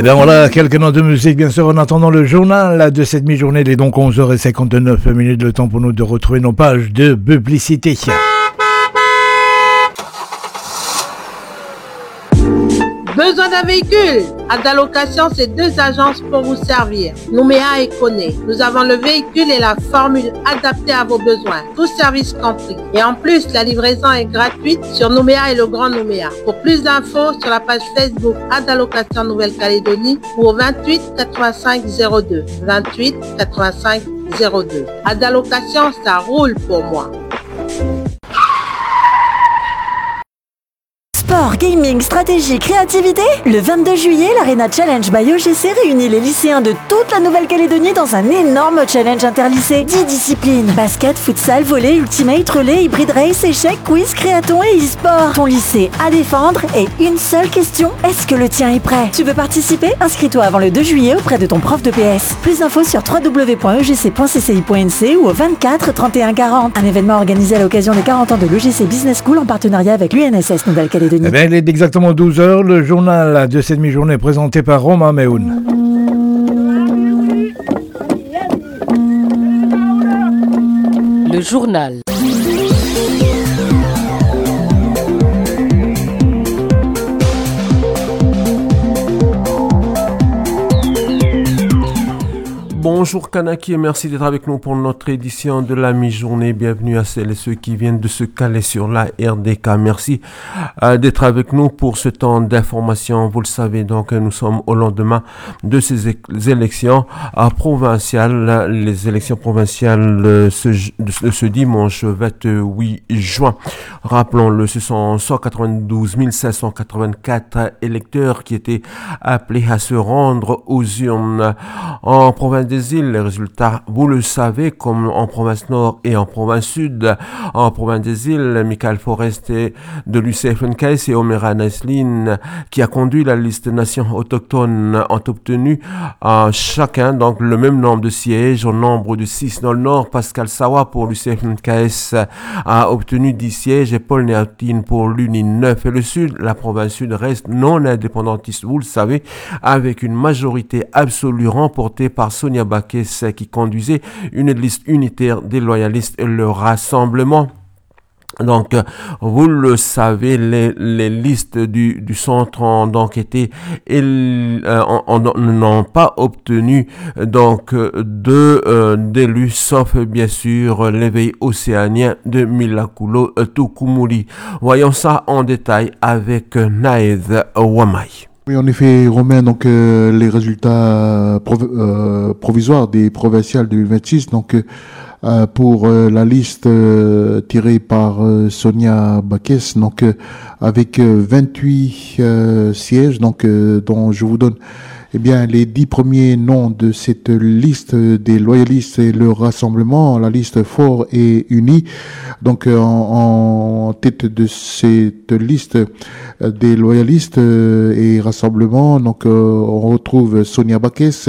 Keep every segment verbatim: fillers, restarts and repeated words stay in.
bien voilà, quelques notes de musique bien sûr en attendant le journal de cette mi-journée. Il est donc onze heures cinquante-neuf minutes, le temps pour nous de retrouver nos pages de publicité. Besoin d'un véhicule? Adalocation, c'est deux agences pour vous servir. Nouméa et Koné. Nous avons le véhicule et la formule adaptée à vos besoins. Tout service compris. Et en plus, la livraison est gratuite sur Nouméa et le Grand Nouméa. Pour plus d'infos, sur la page Facebook Adalocation Nouvelle-Calédonie ou au vingt-huit quatre-vingt-cinq zéro deux. vingt-huit quatre-vingt-cinq zéro deux. Adalocation, ça roule pour moi. Sport, gaming, stratégie, créativité. Le vingt-deux juillet, l'Arena Challenge by O G C réunit les lycéens de toute la Nouvelle-Calédonie dans un énorme challenge interlycée. dix disciplines. Basket, futsal, volley, ultimate, relais, hybrid race, échecs, quiz, créaton et e-sport. Ton lycée à défendre et une seule question. Est-ce que le tien est prêt? Tu veux participer? Inscris-toi avant le deux juillet auprès de ton prof de P S. Plus d'infos sur w w w point e g c point c c i point n c ou au vingt-quatre trente et un quarante. Un événement organisé à l'occasion des quarante ans de l'O G C Business School en partenariat avec l'U N S S Nouvelle-Calédonie. Eh bien, il est exactement douze heures, le journal de cette mi-journée présenté par Romain Meoun. Le journal. Bonjour Kanaki et merci d'être avec nous pour notre édition de la mi-journée. Bienvenue à celles et ceux qui viennent de se caler sur la R D K. Merci euh, d'être avec nous pour ce temps d'information. Vous le savez donc, nous sommes au lendemain de ces é- élections euh, provinciales. Les élections provinciales euh, ce, de ce dimanche vingt-huit juin. Rappelons-le, ce sont cent quatre-vingt-douze mille cinq cent quatre-vingt-quatre électeurs qui étaient appelés à se rendre aux urnes en province des îles. Les résultats, vous le savez, comme en province nord et en province sud. En province des îles, Michael Forestier de l'U C F N K S et Omera Naisline, qui a conduit la liste nations autochtones, ont obtenu euh, chacun donc le même nombre de sièges, au nombre de six dans le nord. Pascal Sawa pour l'U C F N K S a obtenu dix sièges et Paul Néatine pour l'U N I neuf. Et le sud, la province sud reste non indépendantiste, vous le savez, avec une majorité absolue remportée par Sonia Bakes qui conduisait une liste unitaire des loyalistes et le rassemblement. Donc, vous le savez, les, les listes du, du centre ont donc été, euh, n'ont pas obtenu donc de euh, d'élus, sauf bien sûr l'éveil océanien de Milakulo Tukumuli. Voyons ça en détail avec Naïd Wamai. Oui, en effet, Romain, donc euh, les résultats prov- euh, provisoires des provinciales de vingt-six, donc euh, pour euh, la liste euh, tirée par euh, Sonia Bakes, donc euh, avec euh, vingt-huit euh, sièges, donc euh, dont je vous donne eh bien les dix premiers noms de cette liste des loyalistes et le rassemblement, la liste fort et unie. Donc en, en tête de cette liste des loyalistes et rassemblement, donc on retrouve Sonia Bakes,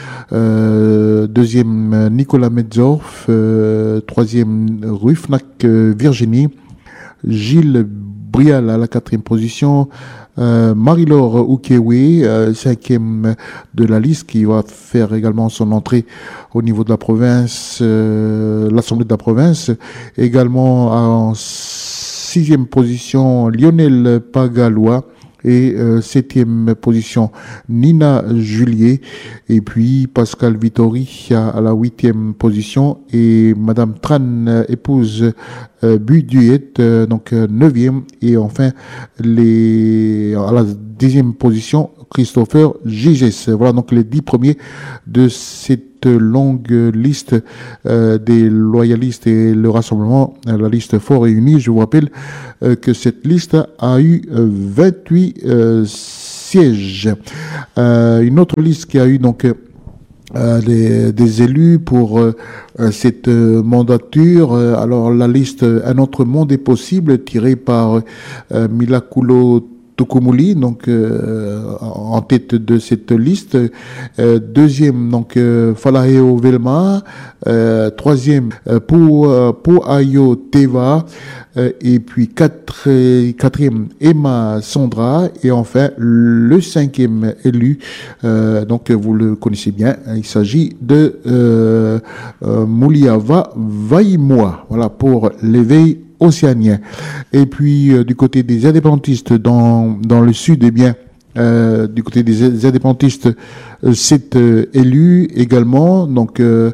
euh, deuxième Nicolas Metzorf, euh, troisième Rufnak euh, Virginie, Gilles Brial à la quatrième position, Euh, Marie-Laure Oukéoué, euh, cinquième de la liste, qui va faire également son entrée au niveau de la province, euh, l'Assemblée de la province. Également en sixième position, Lionel Pagalois. Et euh, septième position, Nina Julier. Et puis Pascal Vittori à, à la huitième position. Et Madame Tran, euh, épouse euh, Buduet, euh, donc euh, neuvième. Et enfin, les, à la dixième position, Christopher Giges. Voilà donc les dix premiers de cette longue liste euh, des loyalistes et le rassemblement, la liste fort et unie. Je vous rappelle euh, que cette liste a eu euh, vingt-huit euh, sièges. Euh, une autre liste qui a eu donc euh, des, des élus pour euh, cette euh, mandature. Euh, alors la liste Un autre monde est possible, tirée par euh, Milakulo Tukumuli, donc euh, en tête de cette liste. Euh, deuxième, donc euh, Falaheo Velma. Euh, troisième, euh, pour euh, pour Ayo Teva. Euh, et puis quatre, euh, quatrième, Emma Sandra. Et enfin, le cinquième élu, euh, donc vous le connaissez bien, il s'agit de euh, euh, Mouliava Vaimoa, voilà, pour l'éveil océanien. Et puis, euh, du côté des indépendantistes dans, dans le sud, eh bien, Euh, du côté des indépendantistes, euh, c'est euh, élu également, donc euh,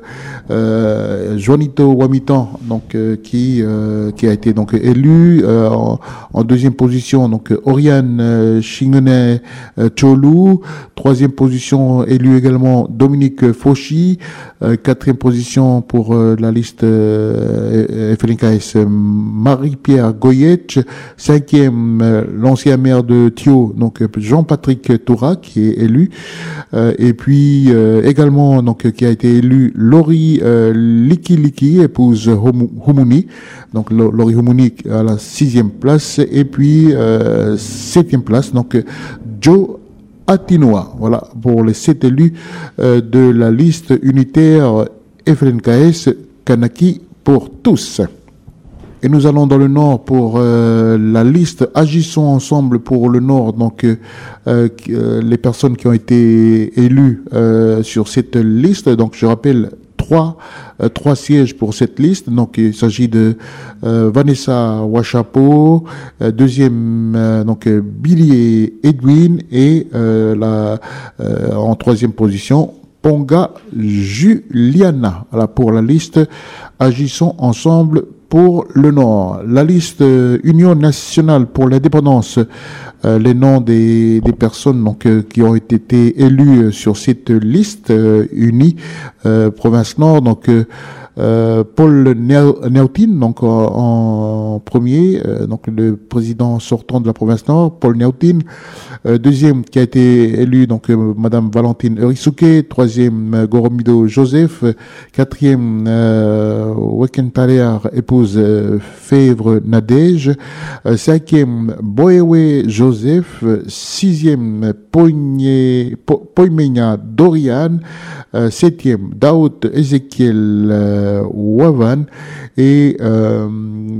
euh, Juanito Wamitan, donc euh, qui euh, qui a été donc élu euh, en, en deuxième position, donc Oriane euh, Chingene euh, Cholu, troisième position élu également Dominique Fauchi, euh, quatrième position pour euh, la liste euh, F L N K S Marie-Pierre Goyetch, cinquième euh, l'ancien maire de Thio, donc Jean Patrick Toura qui est élu, euh, et puis euh, également donc qui a été élu Laurie euh, Liki Liki, épouse Humuni, donc Laurie Humuni à la sixième place, et puis euh, septième place donc Joe Atinoa, voilà pour les sept élus euh, de la liste unitaire F L N K S Kanaki pour tous. Et nous allons dans le Nord pour euh, la liste Agissons ensemble pour le Nord. Donc, euh, euh, les personnes qui ont été élues euh, sur cette liste. Donc, je rappelle trois, euh, trois sièges pour cette liste. Donc, il s'agit de euh, Vanessa Wachapo, euh, deuxième euh, donc Billy Edwin et euh, la euh, en troisième position Ponga Juliana. Voilà pour la liste Agissons ensemble pour le Nord. La liste euh, Union nationale pour l'indépendance, euh, les noms des, des personnes donc, euh, qui ont été élues sur cette liste euh, unie, euh, province Nord, donc euh, euh, Paul Néautin, donc en, en premier, euh, donc le président sortant de la province Nord, Paul Néautin. Euh, deuxième qui a été élu, donc euh, Madame Valentine Eurisuke. Troisième, euh, Goromido Joseph. Quatrième, euh, Weken Paléar, épouse euh, Fèvre Nadège. Euh, cinquième, Boewe Joseph. Sixième, Poigné, po, Poimenia Dorian. Euh, septième, Daoud Ezekiel euh, Wavan. Et euh,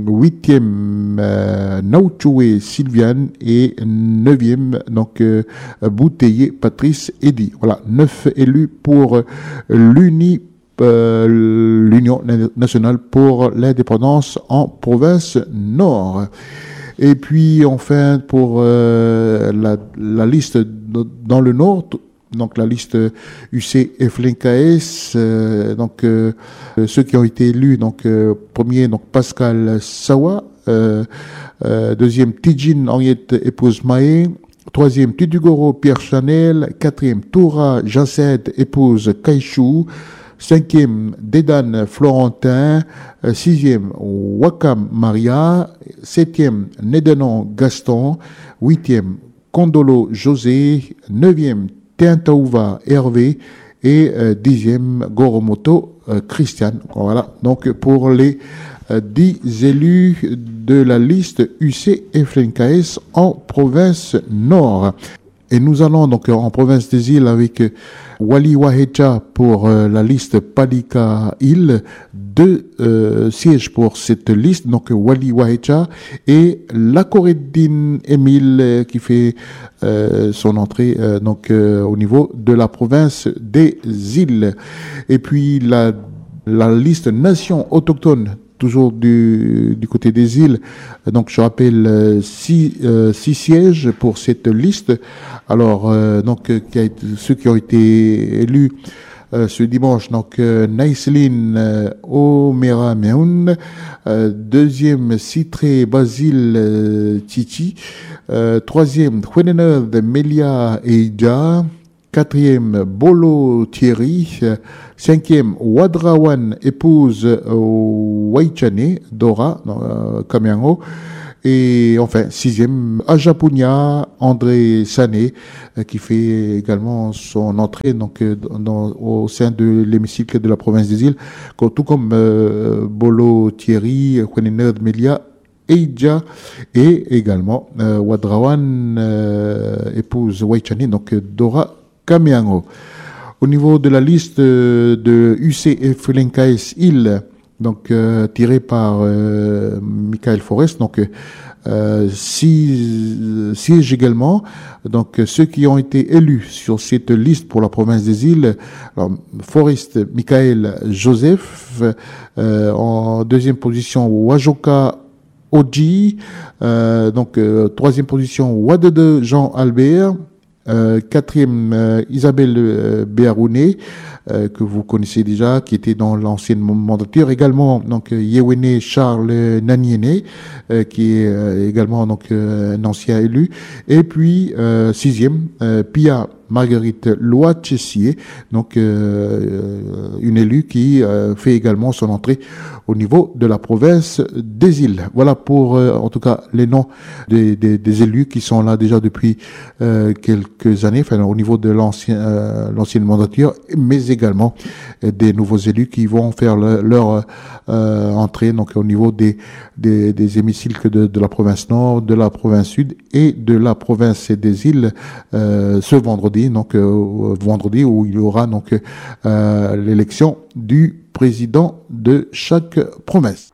huitième, euh, Nauchoué Sylviane. Et neuvième, donc euh, Bouteillé Patrice Eddy. Voilà, neuf élus pour euh, l'Uni, euh, l'Union nationale pour l'indépendance en province Nord. Et puis enfin pour euh, la, la liste dans le Nord, donc la liste U C F L N K S, euh, donc euh, ceux qui ont été élus, donc euh, premier donc Pascal Sawa, euh, euh, deuxième Tidjine Henriette épouse Maé, troisième Tudugoro Pierre Chanel, quatrième Toura Jaced épouse Kaïchou, cinquième Dédan Florentin, euh, sixième Wakam Maria, septième Nedenon Gaston, huitième Kondolo José, neuvième Tintaouva Hervé et euh, dixième Goromoto euh, Christiane. Voilà, donc pour les euh, dix élus de la liste U C F L N K S en province Nord. Et nous allons donc en province des îles avec euh, Wali Wahecha pour euh, la liste Palika Île, deux euh, sièges pour cette liste, donc Wali Wahecha et Lakoreddin Emile euh, qui fait euh, son entrée euh, donc euh, au niveau de la province des îles. Et puis la, la liste Nations autochtones, toujours du, du côté des îles. Donc, je rappelle euh, six, euh, six sièges pour cette liste. Alors, euh, donc, euh, qui a été, ceux qui ont été élus euh, ce dimanche, donc, euh, Naïseline euh, Omera Meoun, euh, deuxième, Citré Basile euh, Titi, euh, troisième, Huenener de Melia Eija, quatrième, Bolo Thierry, cinquième, Wadrawan épouse euh, Waichane, Dora, euh, Kamiango, et enfin, sixième, Ajapunia, André Sané, euh, qui fait également son entrée donc, euh, dans, au sein de l'hémicycle de la province des îles, tout comme euh, Bolo Thierry, Huenener de Melia Eidja et également euh, Wadrawan, euh, épouse Waichani, donc Dora Kamiango. Au niveau de la liste de U C F L N K S Île, donc euh, tirée par euh, Michael Forest, donc euh, six sièges également. Donc ceux qui ont été élus sur cette liste pour la province des îles, alors Forest Michael Joseph, euh, en deuxième position Wajoka Oji, euh, donc euh, troisième position Wadede Jean Albert. Euh, quatrième, euh, Isabelle euh, Béarouné, euh, que vous connaissez déjà, qui était dans l'ancienne mandature. Également, donc, euh, Yewene Charles Naniene, euh, qui est euh, également donc euh, un ancien élu. Et puis, euh, sixième, euh, Pia Marguerite Loachessier, donc euh, une élue qui euh, fait également son entrée au niveau de la province des îles. Voilà pour euh, en tout cas les noms des, des, des élus qui sont là déjà depuis euh, quelques années, enfin au niveau de l'ancien, euh, l'ancienne mandature, mais également euh, des nouveaux élus qui vont faire le, leur euh, entrée donc au niveau des, des, des hémicycles de, de la province nord, de la province sud et de la province des îles euh, ce vendredi. Donc euh, vendredi où il y aura donc euh, l'élection du président de chaque province.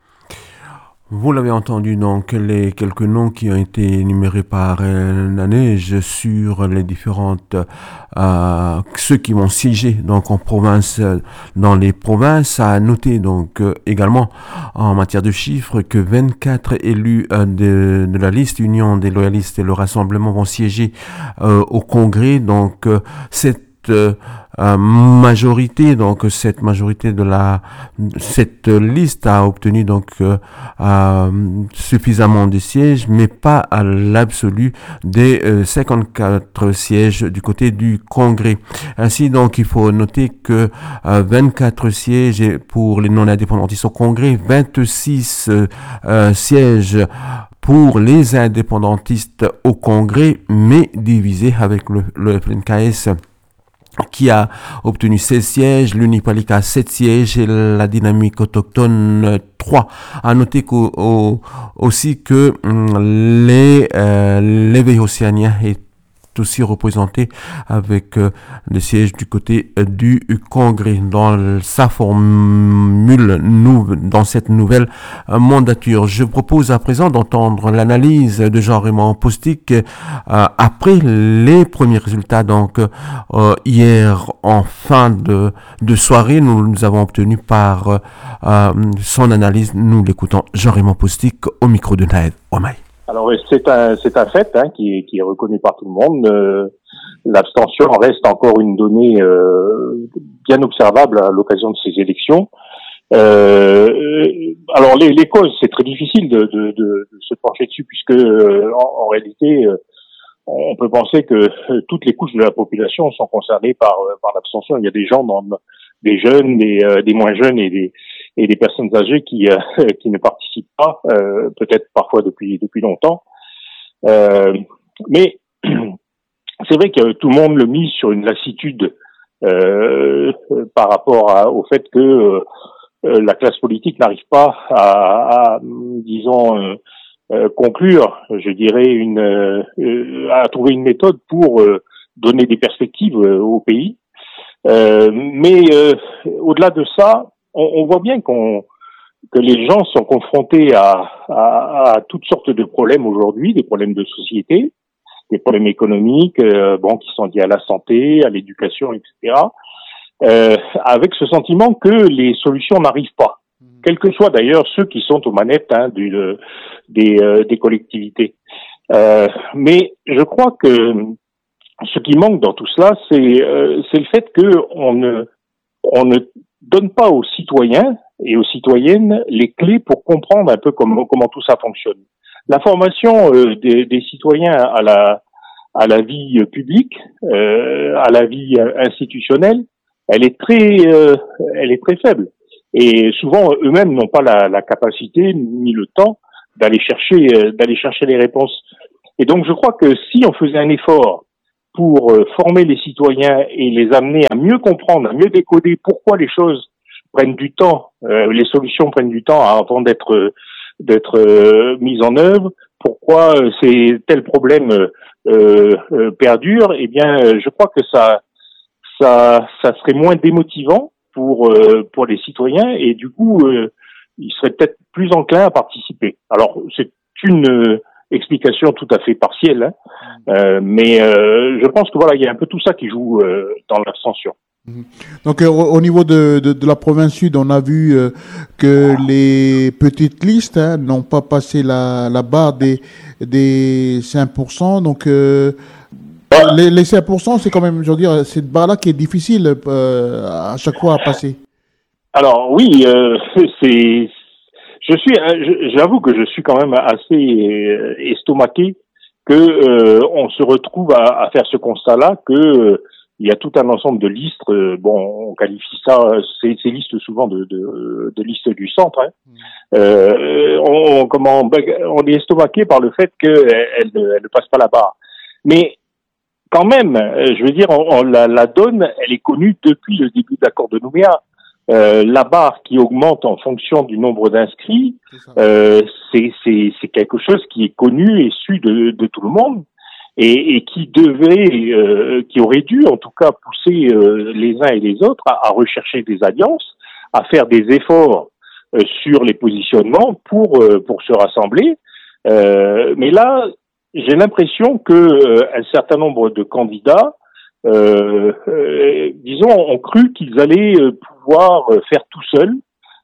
Vous l'avez entendu, donc, les quelques noms qui ont été énumérés par euh, Nanej sur les différentes, euh, ceux qui vont siéger, donc, en province, euh, dans les provinces. À noter, donc, euh, également, en matière de chiffres, que vingt-quatre élus euh, de, de la liste Union des loyalistes et le Rassemblement vont siéger euh, au Congrès. Donc, euh, cette Euh, euh, majorité, donc cette majorité de la cette liste a obtenu donc euh, euh, suffisamment de sièges, mais pas à l'absolu des euh, cinquante-quatre sièges du côté du Congrès. Ainsi donc il faut noter que euh, vingt-quatre sièges pour les non-indépendantistes au Congrès, vingt-six euh, euh, sièges pour les indépendantistes au Congrès, mais divisés avec le, le F L N K S qui a obtenu seize sièges, l'Unipalika sept sièges et la Dynamique autochtone trois. À noter qu'au, au, aussi que hum, les euh, l'éveil océanien est aussi représenté avec euh, le siège du côté euh, du Congrès dans sa formule nou- dans cette nouvelle euh, mandature. Je propose à présent d'entendre l'analyse de Jean-Raymond Postic euh, après les premiers résultats. Donc euh, hier en fin de, de soirée, nous, nous avons obtenu par euh, son analyse. Nous l'écoutons, Jean-Raymond Postic au micro de Naed Ouamay. Alors c'est un c'est un fait hein, qui est qui est reconnu par tout le monde. Euh, l'abstention reste encore une donnée euh, bien observable à l'occasion de ces élections. Euh, alors les les causes, c'est très difficile de de, de, de se pencher dessus puisque euh, en, en réalité euh, on peut penser que toutes les couches de la population sont concernées par par l'abstention. Il y a des gens dans des jeunes, des euh, des moins jeunes et des et des personnes âgées qui euh, qui ne participent pas, euh, peut-être parfois depuis depuis longtemps. Euh, mais c'est vrai que tout le monde le mise sur une lassitude euh, par rapport à, au fait que euh, la classe politique n'arrive pas à, à disons, euh, euh, conclure, je dirais, une euh, à trouver une méthode pour euh, donner des perspectives euh, au pays. Euh, mais euh, au-delà de ça, on, on voit bien qu'on que les gens sont confrontés à, à, à toutes sortes de problèmes aujourd'hui, des problèmes de société, des problèmes économiques, euh, bon, qui sont liés à la santé, à l'éducation, et cetera. Euh, avec ce sentiment que les solutions n'arrivent pas, quels que soient d'ailleurs ceux qui sont aux manettes hein, du, de, des, euh, des collectivités. Euh, mais je crois que ce qui manque dans tout cela, c'est, euh, c'est le fait que on ne, on ne donne pas aux citoyens et aux citoyennes les clés pour comprendre un peu comment, comment tout ça fonctionne. L'information euh, des, des citoyens à la, à la vie publique, euh, à la vie institutionnelle, elle est très, euh, elle est très faible. Et souvent, eux-mêmes n'ont pas la, la capacité ni le temps d'aller chercher, euh, d'aller chercher les réponses. Et donc, je crois que si on faisait un effort pour euh, former les citoyens et les amener à mieux comprendre, à mieux décoder pourquoi les choses prennent du temps, euh, les solutions prennent du temps avant d'être d'être euh, mise en œuvre, pourquoi euh, ces tels problèmes euh, euh, perdurent, eh bien, euh, je crois que ça, ça, ça serait moins démotivant pour euh, pour les citoyens et du coup, euh, ils seraient peut-être plus enclins à participer. Alors, c'est une euh, explication tout à fait partielle, hein, euh, mais euh, je pense que voilà, il y a un peu tout ça qui joue euh, dans l'abstention. Donc euh, au niveau de, de, de la province sud, on a vu euh, que les petites listes hein, n'ont pas passé la, la barre des, des cinq pour cent. Donc euh, les, les cinq pour cent, c'est quand même, je veux dire, cette barre-là qui est difficile euh, à chaque fois à passer. Alors oui, euh, c'est, je suis, j'avoue que je suis quand même assez euh, estomaqué que euh, on se retrouve à, à faire ce constat-là que euh, il y a tout un ensemble de listes. Euh, bon, on qualifie ça, ces, ces listes souvent de, de, de listes du centre. Hein. Mmh. Euh, on, comment, on est estomaqué par le fait qu'elle elle, elle ne passe pas la barre. Mais quand même, je veux dire, on, on, la, la donne, elle est connue depuis le début de l'accord de Nouméa. Euh, la barre qui augmente en fonction du nombre d'inscrits, euh, c'est, c'est, c'est quelque chose qui est connu et su de, de tout le monde. Et, et qui devait, euh, qui aurait dû en tout cas pousser euh, les uns et les autres à, à rechercher des alliances, à faire des efforts euh, sur les positionnements pour euh, pour se rassembler. Euh, mais là, j'ai l'impression que euh, un certain nombre de candidats, euh, euh, disons, ont cru qu'ils allaient euh, pouvoir faire tout seuls.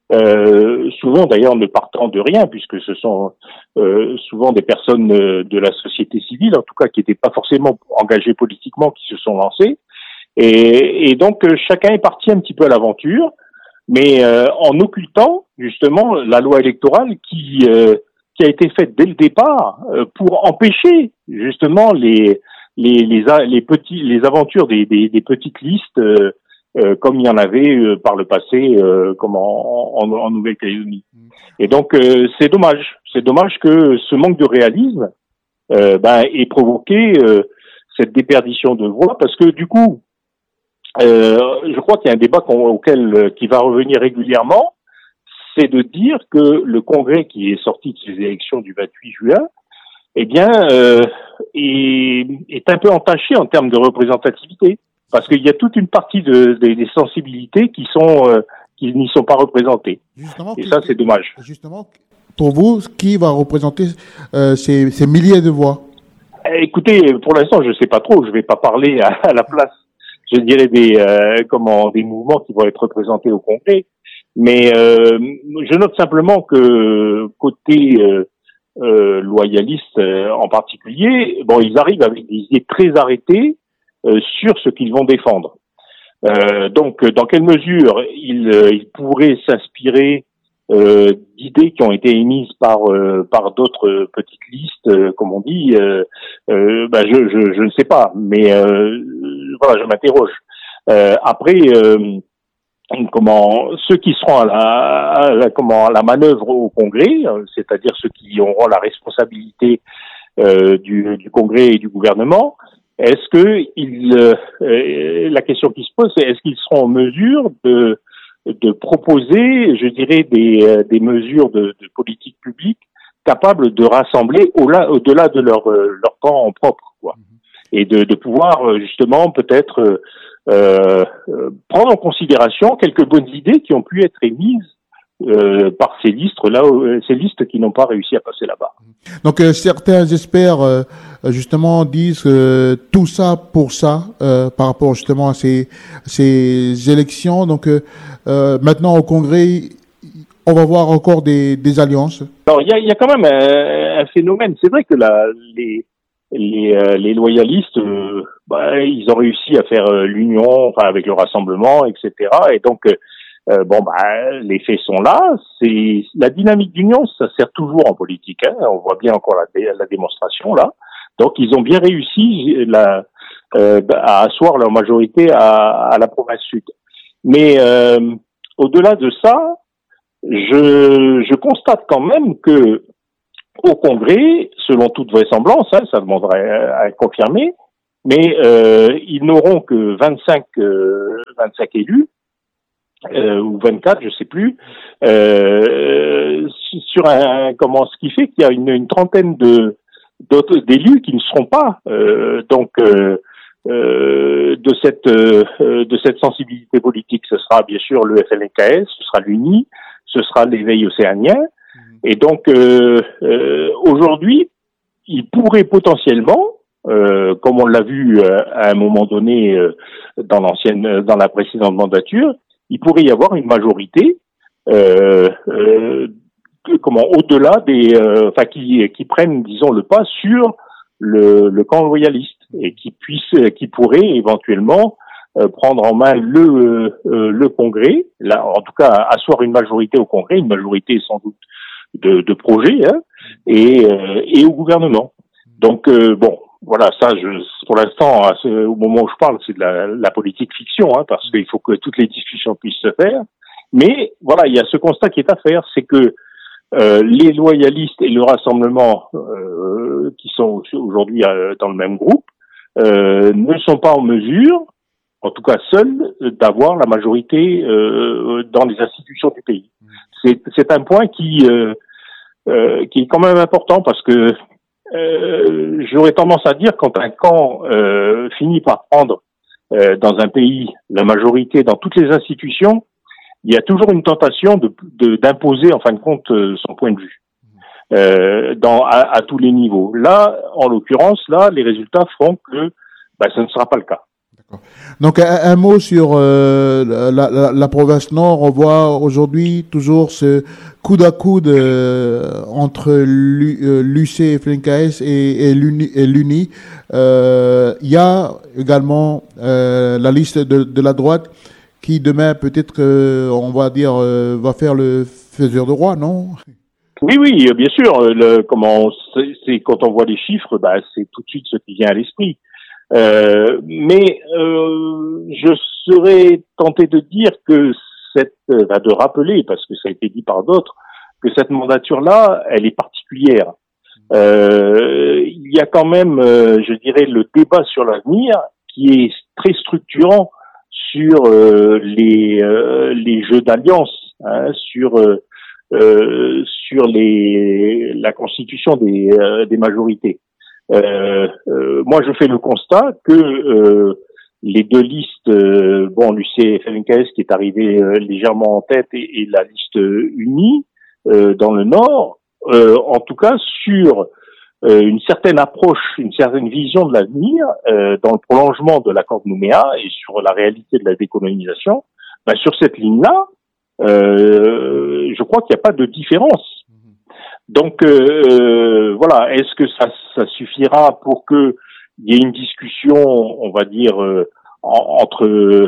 Euh, souvent d'ailleurs ne partant de rien, puisque ce sont euh, souvent des personnes euh, de la société civile, en tout cas qui n'étaient pas forcément engagées politiquement, qui se sont lancées. Et, et donc euh, chacun est parti un petit peu à l'aventure, mais euh, en occultant justement la loi électorale qui euh, qui a été faite dès le départ euh, pour empêcher justement les les les, les petits les aventures des des, des petites listes. Euh, Euh, comme il y en avait euh, par le passé, euh, comme en, en, en Nouvelle-Calédonie. Et donc euh, c'est dommage, c'est dommage que ce manque de réalisme euh, ben, ait provoqué euh, cette déperdition de voix, parce que du coup, euh, je crois qu'il y a un débat auquel qui va revenir régulièrement, c'est de dire que le Congrès qui est sorti de ces élections du vingt-huit juin, eh bien, euh, est, est un peu entaché en termes de représentativité. Parce qu'il y a toute une partie de, de, des sensibilités qui sont euh, qui n'y sont pas représentées. Justement, et ça, c'est dommage. Justement, pour vous, qui va représenter euh, ces, ces milliers de voix? Écoutez, pour l'instant, je ne sais pas trop. Je ne vais pas parler à, à la place, je dirais, des euh, comment des mouvements qui vont être représentés au Congrès. Mais euh, je note simplement que côté euh, euh, loyaliste euh, en particulier, bon, ils arrivent avec des idées très arrêtées. Euh, sur ce qu'ils vont défendre. Euh, donc, dans quelle mesure ils, euh, ils pourraient s'inspirer euh, d'idées qui ont été émises par euh, par d'autres petites listes, euh, comme on dit, euh, euh, ben je, je je ne sais pas, mais euh, voilà, je m'interroge. Euh, après, euh, comment ceux qui seront à la, à la comment à la manœuvre au Congrès, c'est-à-dire ceux qui auront la responsabilité euh, du, du Congrès et du gouvernement. Est-ce que il, euh, la question qui se pose, c'est est-ce qu'ils seront en mesure de, de proposer, je dirais, des, des mesures de, de politique publique capables de rassembler au-delà, au-delà de leur, leur camp propre, quoi, et de, de pouvoir justement peut-être euh, euh, prendre en considération quelques bonnes idées qui ont pu être émises Euh, par ces listes là, ces listes qui n'ont pas réussi à passer là-bas. Donc euh, certains experts euh, justement disent euh, tout ça pour ça euh, par rapport justement à ces ces élections. Donc euh, euh, maintenant au Congrès, on va voir encore des, des alliances. Alors il y a, y a quand même un, un phénomène. C'est vrai que la, les les, euh, les loyalistes, euh, bah, ils ont réussi à faire euh, l'union, enfin avec le rassemblement, et cetera. Et donc euh, Euh, bon, bah, les faits sont là. C'est la dynamique d'union, ça sert toujours en politique. Hein. On voit bien encore la, la démonstration là. Donc, ils ont bien réussi la, euh, à asseoir leur majorité à, à la province sud. Mais euh, au-delà de ça, je, je constate quand même que au Congrès, selon toute vraisemblance, hein, ça demanderait à être confirmé, mais euh, ils n'auront que vingt-cinq, euh, vingt-cinq élus. euh, ou vingt-quatre, je sais plus, euh, sur un comment ce qui fait qu'il y a une, une trentaine de d'autres d'élus qui ne seront pas euh, donc euh, euh, de cette euh, de cette sensibilité politique. Ce sera bien sûr le F L N K S, ce sera l'U N I, ce sera l'éveil océanien. Et donc euh, euh, aujourd'hui, il pourrait potentiellement, euh, comme on l'a vu euh, à un moment donné euh, dans l'ancienne, dans la précédente mandature, il pourrait y avoir une majorité, euh, euh, comment au-delà des, euh, enfin qui qui prennent, disons, le pas sur le, le camp loyaliste et qui puisse, qui pourrait éventuellement euh, prendre en main le euh, le Congrès, là en tout cas asseoir une majorité au Congrès, une majorité sans doute de, de projets, hein, et euh, et au gouvernement. Donc euh, bon. Voilà, ça, je, pour l'instant, à ce, au moment où je parle, c'est de la, la politique fiction, hein, parce qu'il faut que toutes les discussions puissent se faire. Mais voilà, il y a ce constat qui est à faire, c'est que euh, les loyalistes et le Rassemblement, euh, qui sont aujourd'hui euh, dans le même groupe, euh, ne sont pas en mesure, en tout cas seuls, d'avoir la majorité euh, dans les institutions du pays. C'est, c'est un point qui, euh, euh, qui est quand même important, parce que Euh, j'aurais tendance à dire quand un camp euh, finit par prendre euh, dans un pays la majorité dans toutes les institutions, il y a toujours une tentation de, de d'imposer en fin de compte son point de vue euh, dans à, à tous les niveaux. Là, en l'occurrence, là, les résultats feront que bah, ce ne sera pas le cas. D'accord. Donc un, un mot sur euh, la, la, la province Nord. On voit aujourd'hui toujours ce coude à coude euh, entre l'U C F L N K S et, et l'U N I. Euh, il y a également euh, la liste de, de la droite qui demain peut-être, euh, on va dire, euh, va faire le faiseur de roi, non? Oui, oui, bien sûr. Le, comment c'est, c'est quand on voit les chiffres, bah c'est tout de suite ce qui vient à l'esprit. Euh, mais euh, je serais tenté de dire que cette, euh, de rappeler, parce que ça a été dit par d'autres, que cette mandature-là, elle est particulière. Euh, il y a quand même, euh, je dirais, le débat sur l'avenir qui est très structurant sur euh, les euh, les jeux d'alliance, hein, sur euh, euh, sur les la constitution des euh, des majorités. Euh, euh, moi, je fais le constat que euh, les deux listes, euh, bon, l'U C F L N K S qui est arrivé euh, légèrement en tête et, et la liste U N I euh, dans le Nord, euh, en tout cas sur euh, une certaine approche, une certaine vision de l'avenir, euh, dans le prolongement de l'accord de Nouméa et sur la réalité de la décolonisation, ben, sur cette ligne-là, euh, je crois qu'il n'y a pas de différence. Donc euh, voilà, est-ce que ça, ça suffira pour que il y ait une discussion, on va dire, euh, en, entre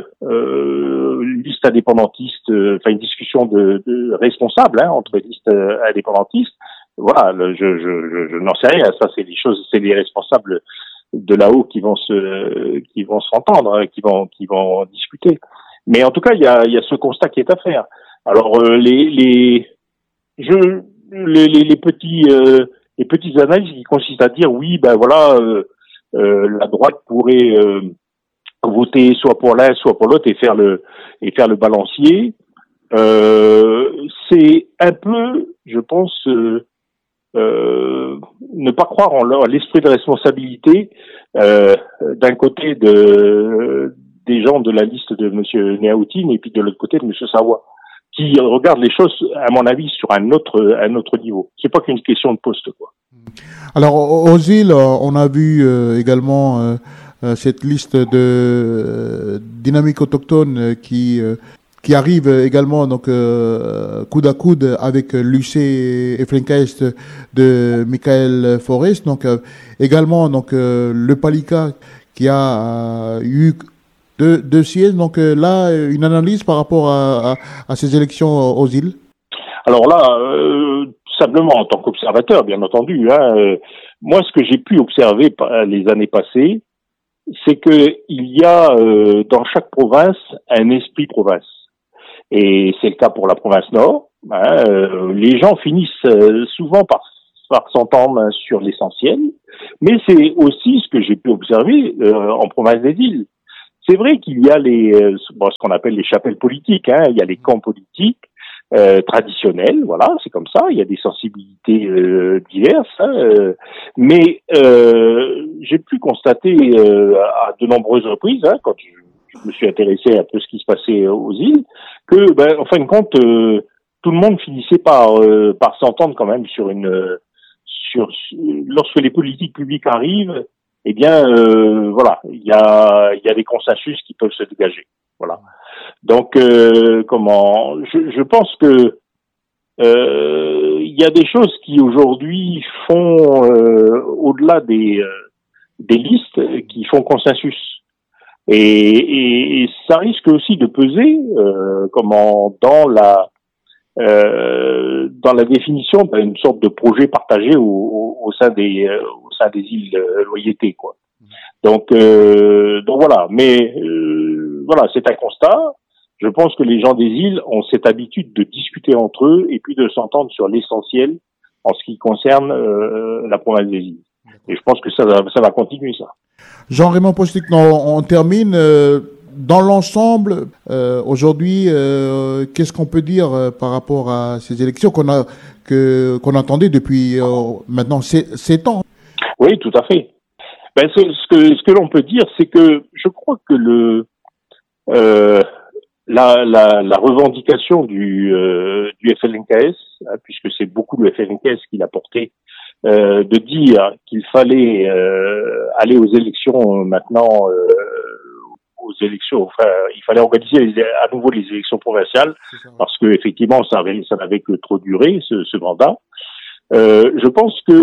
euh, listes indépendantistes, euh, enfin une discussion de, de responsable hein, entre listes euh, indépendantistes. Voilà, le, je, je, je, je n'en sais rien. Ça, c'est les choses, c'est les responsables de là-haut qui vont se, qui vont s'entendre, hein, qui vont, qui vont discuter. Mais en tout cas, il y a, il y a ce constat qui est à faire. Alors euh, les, les, je Les, les, les petits euh, les petites analyses qui consistent à dire oui ben voilà euh, euh, la droite pourrait euh, voter soit pour l'un soit pour l'autre et faire le et faire le balancier, euh, c'est un peu, je pense, euh, euh, ne pas croire en leur, l'esprit de responsabilité euh, d'un côté de des gens de la liste de Monsieur Néaoutine et puis de l'autre côté de Monsieur Savoie, qui regarde les choses, à mon avis, sur un autre, un autre niveau. C'est pas qu'une question de poste, quoi. Alors, aux îles, on a vu euh, également euh, cette liste de euh, dynamiques autochtones qui euh, qui arrive également donc euh, coude à coude avec l'U C F L N K S de Michael Forest. Donc euh, également donc euh, le Palika qui a euh, eu Deux, deux sièges, donc euh, là, une analyse par rapport à, à, à ces élections aux îles? Alors là, euh, simplement en tant qu'observateur, bien entendu, hein, euh, moi ce que j'ai pu observer les années passées, c'est que il y a euh, dans chaque province un esprit province. Et c'est le cas pour la province Nord. Hein, euh, les gens finissent euh, souvent par, par s'entendre sur l'essentiel, mais c'est aussi ce que j'ai pu observer euh, en province des îles. c'est vrai qu'il y a les, euh, bon, ce qu'on appelle les chapelles politiques, hein, il y a les camps politiques euh, traditionnels, voilà, c'est comme ça, il y a des sensibilités euh, diverses, hein, euh, mais euh, j'ai pu constater euh, à de nombreuses reprises, hein, quand je, je me suis intéressé à un peu ce qui se passait aux îles, que, ben, en fin de compte, euh, tout le monde finissait par euh, par s'entendre quand même sur une euh, sur lorsque les politiques publiques arrivent, eh bien euh, voilà, il y a il y a des consensus qui peuvent se dégager. Voilà. Donc euh, comment je, je pense que euh, il y a des choses qui aujourd'hui font euh, au-delà des euh, des listes qui font consensus. Et, et, et ça risque aussi de peser euh, comment dans la Euh, dans la définition d'une sorte de projet partagé au, au, au sein des euh, au sein des îles euh, Loyauté, quoi. Donc euh, donc voilà, mais euh, voilà, c'est un constat. Je pense que les gens des îles ont cette habitude de discuter entre eux et puis de s'entendre sur l'essentiel en ce qui concerne euh, la province des îles. Et je pense que ça ça va continuer, ça. Jean-Raymond Postic, on, on termine. Euh... Dans l'ensemble, euh, aujourd'hui, euh, qu'est-ce qu'on peut dire euh, par rapport à ces élections qu'on a que qu'on attendait depuis euh, maintenant sept ans? Oui, tout à fait. Ben, ce, ce que ce que l'on peut dire, c'est que je crois que le euh, la, la la revendication du euh, du F L N K S, hein, puisque c'est beaucoup le F L N K S qui l'a porté, euh, de dire qu'il fallait euh, aller aux élections maintenant. Euh, aux élections, enfin, il fallait organiser les, à nouveau les élections provinciales parce que effectivement ça avait, ça n'avait que trop duré ce, ce mandat. Euh, je pense que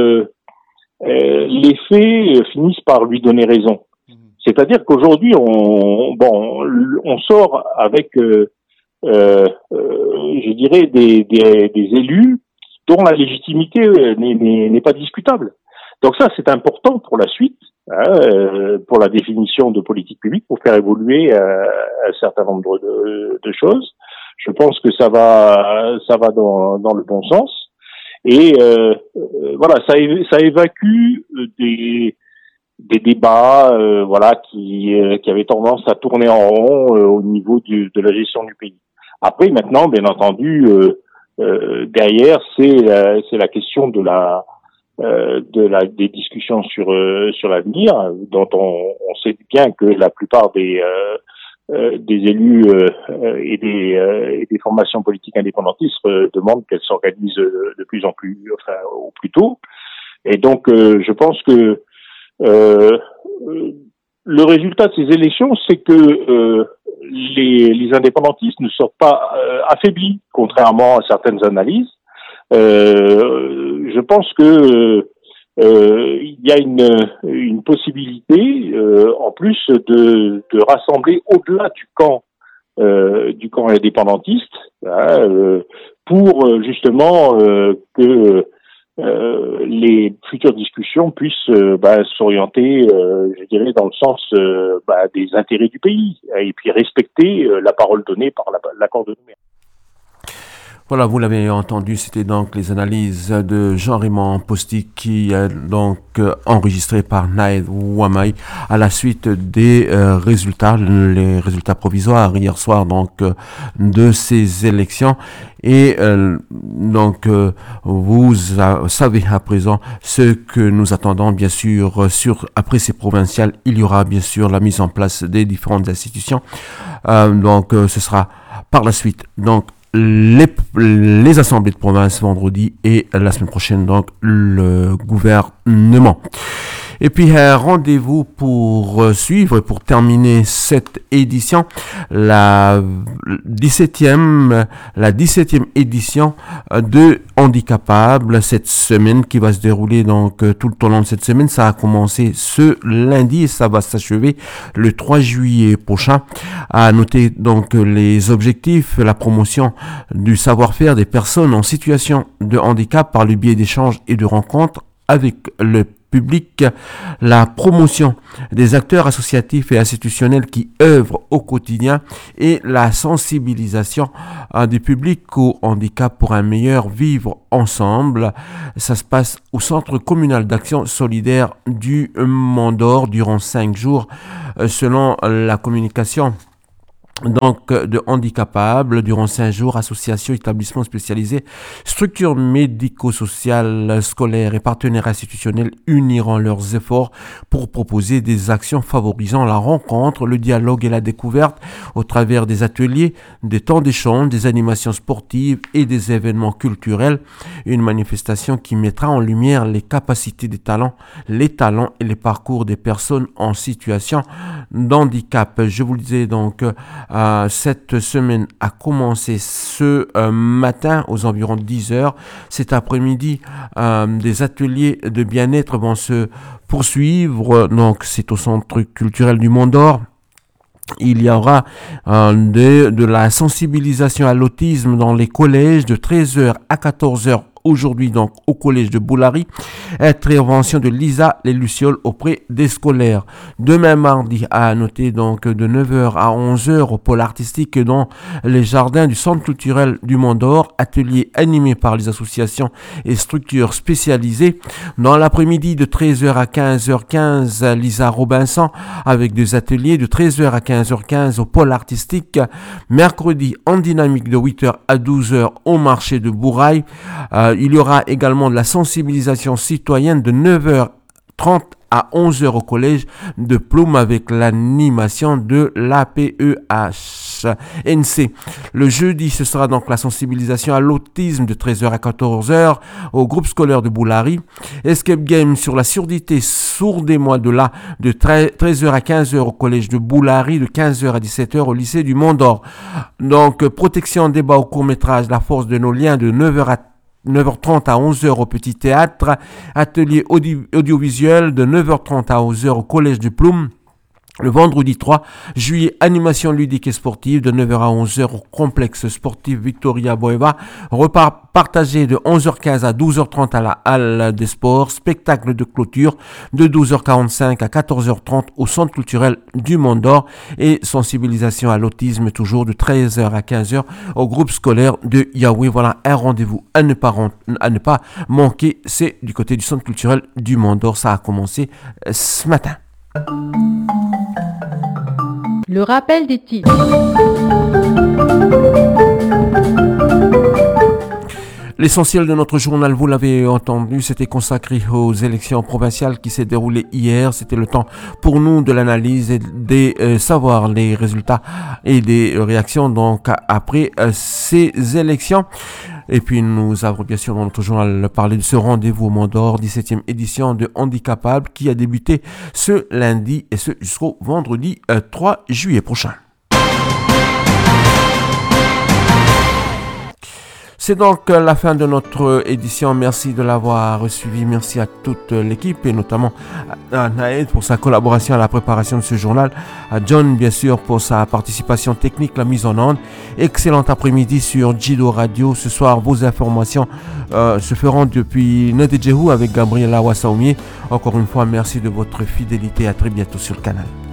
euh, les faits finissent par lui donner raison. C'est-à-dire qu'aujourd'hui on bon on sort avec euh, euh, je dirais des, des, des élus dont la légitimité n'est, n'est, n'est pas discutable. Donc ça c'est important pour la suite. Hein, pour la définition de politique publique, pour faire évoluer euh, un certain nombre de, de choses. Je pense que ça va, ça va dans, dans le bon sens. Et euh, euh, voilà, ça, ça évacue des, des débats, euh, voilà, qui, euh, qui avaient tendance à tourner en rond euh, au niveau du, de la gestion du pays. Après, maintenant, bien entendu, euh, euh, derrière, c'est, euh, c'est la question de la Euh, de la des discussions sur euh, sur l'avenir, dont on, on sait bien que la plupart des euh, euh, des élus euh, et des euh, et des formations politiques indépendantistes euh, demandent qu'elles s'organisent de plus en plus, enfin au plus tôt. Et donc euh, je pense que euh, le résultat de ces élections, c'est que euh, les les indépendantistes ne sortent pas euh, affaiblis, contrairement à certaines analyses. Euh, je pense que euh, il y a une, une possibilité, euh, en plus de, de rassembler au-delà du camp euh, du camp indépendantiste, hein, euh, pour justement euh, que euh, les futures discussions puissent euh, bah, s'orienter, euh, je dirais, dans le sens euh, bah, des intérêts du pays, et puis respecter euh, la parole donnée par la, l'accord de Nouméa. Voilà, vous l'avez entendu, c'était donc les analyses de Jean-Raymond Postic qui est donc euh, enregistré par Naïd Ouamay à la suite des euh, résultats, les résultats provisoires hier soir donc euh, de ces élections. Et euh, donc euh, vous a, savez à présent ce que nous attendons bien sûr sur après ces provinciales. Il y aura bien sûr la mise en place des différentes institutions. Euh, donc euh, ce sera par la suite donc Les, les assemblées de province vendredi et la semaine prochaine donc le gouvernement. Et puis euh, rendez-vous pour euh, suivre, pour terminer cette édition, la dix-septième, la dix-septième édition de Handicapable cette semaine qui va se dérouler donc euh, tout au long de cette semaine. Ça a commencé ce lundi et ça va s'achever le trois juillet prochain. À noter donc les objectifs, la promotion du savoir-faire des personnes en situation de handicap par le biais d'échanges et de rencontres avec le public, la promotion des acteurs associatifs et institutionnels qui œuvrent au quotidien et la sensibilisation euh, du public au handicap pour un meilleur vivre ensemble. Ça se passe au Centre communal d'action solidaire du Mont-d'Or durant cinq jours, euh, selon la communication donc de handicapables durant cinq jours, associations, établissements spécialisés, structures médico-sociales, scolaires et partenaires institutionnels uniront leurs efforts pour proposer des actions favorisant la rencontre, le dialogue et la découverte au travers des ateliers, des temps d'échange, des animations sportives et des événements culturels. Une manifestation qui mettra en lumière les capacités des talents, les talents et les parcours des personnes en situation d'handicap. Je vous le disais donc, Euh, cette semaine a commencé ce euh, matin aux environs dix heures. Cet après-midi, euh, des ateliers de bien-être vont se poursuivre. Donc, c'est au Centre culturel du Mont-d'Or. Il y aura euh, de, de la sensibilisation à l'autisme dans les collèges de treize heures à quatorze heures. Aujourd'hui, donc, au collège de Boulari, intervention de Lisa Les Lucioles auprès des scolaires. Demain, mardi, à noter, donc, de neuf heures à onze heures au pôle artistique dans les jardins du Centre culturel du Mont-d'Or, atelier animé par les associations et structures spécialisées. Dans l'après-midi, de treize heures à quinze heures quinze, Lisa Robinson, avec des ateliers de treize heures à quinze heures quinze au pôle artistique. Mercredi, en dynamique de huit heures à douze heures au marché de Bourail. Euh, Il y aura également de la sensibilisation citoyenne de neuf heures trente à onze heures au collège de Ploum avec l'animation de l'A P E H N C. Le jeudi, ce sera donc la sensibilisation à l'autisme de treize heures à quatorze heures au groupe scolaire de Boulari. Escape Game sur la surdité sourde et moi de là de treize heures à quinze heures au collège de Boulari, de quinze heures à dix-sept heures au lycée du Mont-d'Or. Donc, protection, débat au court-métrage, la force de nos liens de neuf heures à neuf heures trente à onze heures au Petit Théâtre, atelier audio- audiovisuel de neuf heures trente à onze heures au Collège du Ploum. Le vendredi trois juillet, animation ludique et sportive de neuf heures à onze heures au complexe sportif Victoria Boeva. Repas partagé de onze heures quinze à douze heures trente à la halle des sports. Spectacle de clôture de douze heures quarante-cinq à quatorze heures trente au centre culturel du Mont-d'Or. Et sensibilisation à l'autisme toujours de treize heures à quinze heures au groupe scolaire de Yahweh. Voilà un rendez-vous à ne pas, à ne pas manquer. C'est du côté du centre culturel du Mont-d'Or. Ça a commencé ce matin. Le rappel des titres. L'essentiel de notre journal, vous l'avez entendu, c'était consacré aux élections provinciales qui s'est déroulées hier. C'était le temps pour nous de l'analyse et de euh, savoir les résultats et des réactions donc après euh, ces élections. Et puis nous avons bien sûr dans notre journal parlé de ce rendez-vous au Mont-d'Or, dix-septième édition de Handicapables qui a débuté ce lundi et ce jusqu'au vendredi euh, trois juillet prochain. C'est donc la fin de notre édition. Merci de l'avoir suivi. Merci à toute l'équipe et notamment à Naël pour sa collaboration à la préparation de ce journal. À John, bien sûr, pour sa participation technique, la mise en onde. Excellent après-midi sur Jido Radio. Ce soir, vos informations euh, se feront depuis Ndejehu avec Gabriela Wassaomier. Encore une fois, merci de votre fidélité. À très bientôt sur le canal.